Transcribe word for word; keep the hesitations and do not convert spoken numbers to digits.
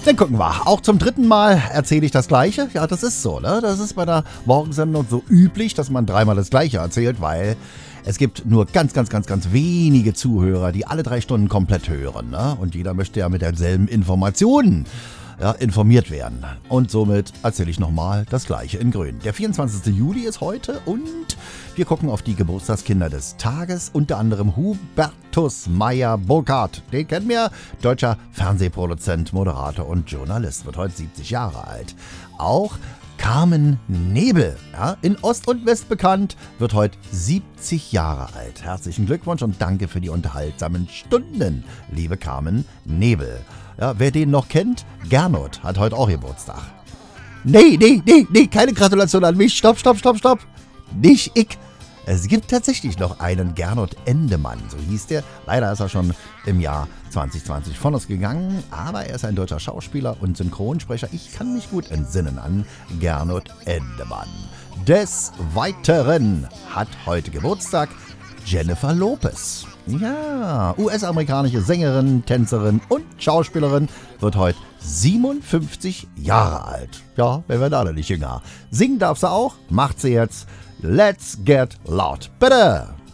Dann gucken wir. Auch zum dritten Mal erzähle ich das Gleiche. Ja, das ist so, ne? Das ist bei der Morgensendung so üblich, dass man dreimal das Gleiche erzählt, weil es gibt nur ganz, ganz, ganz, ganz wenige Zuhörer, die alle drei Stunden komplett hören, ne? Und jeder möchte ja mit derselben Information ja, informiert werden. Und somit erzähle ich nochmal das Gleiche in Grün. Der vierundzwanzigste Juli ist heute und wir gucken auf die Geburtstagskinder des Tages. Unter anderem Hubertus Meyer-Burkhardt. Den kennen wir. Deutscher Fernsehproduzent, Moderator und Journalist. Wird heute siebzig Jahre alt. Auch Carmen Nebel, ja, in Ost und West bekannt, wird heute siebzig Jahre alt. Herzlichen Glückwunsch und danke für die unterhaltsamen Stunden, liebe Carmen Nebel. Ja, wer den noch kennt, Gernot hat heute auch Geburtstag. Nee, nee, nee, nee, keine Gratulation an mich. Stopp, stopp, stopp, stopp. Nicht ich. Es gibt tatsächlich noch einen Gernot Endemann, so hieß der. Leider ist er schon im Jahr zwanzig zwanzig von uns gegangen, aber er ist ein deutscher Schauspieler und Synchronsprecher. Ich kann mich gut entsinnen an Gernot Endemann. Des Weiteren hat heute Geburtstag Jennifer Lopez. Ja, U S-amerikanische Sängerin, Tänzerin und Schauspielerin, wird heute siebenundfünfzig Jahre alt. Ja, wir werden alle nicht jünger. Singen darf sie auch, macht sie jetzt. Let's get loud. Bitte!